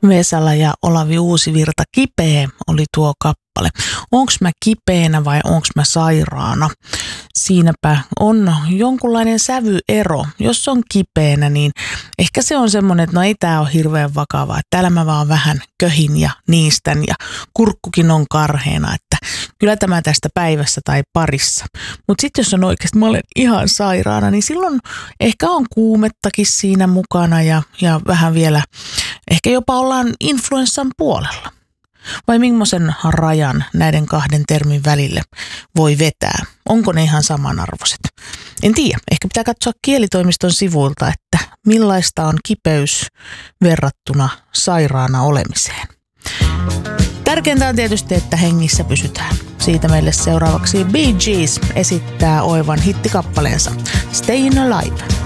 Vesala ja Olavi Uusivirta, Kipeä oli tuo kappale. Onks mä kipeänä vai onks mä sairaana? Siinäpä on jonkunlainen sävyero. Jos on kipeänä, niin ehkä se on semmoinen, että no ei tää ole hirveän vakavaa. Että täällä mä vaan vähän köhin ja niistän ja kurkkukin on karheena, että kyllä tämä tästä päivässä tai parissa. Mutta sitten jos on oikeasti, mä olen ihan sairaana, niin silloin ehkä on kuumettakin siinä mukana ja vähän vielä, ehkä jopa ollaan influenssan puolella. Vai millaisen rajan näiden kahden termin välille voi vetää? Onko ne ihan samanarvoiset? En tiedä. Ehkä pitää katsoa kielitoimiston sivuilta, että millaista on kipeys verrattuna sairaana olemiseen. Tärkeintä on tietysti, että hengissä pysytään. Siitä meille seuraavaksi Bee Gees esittää oivan hittikappaleensa Stayin' Alive.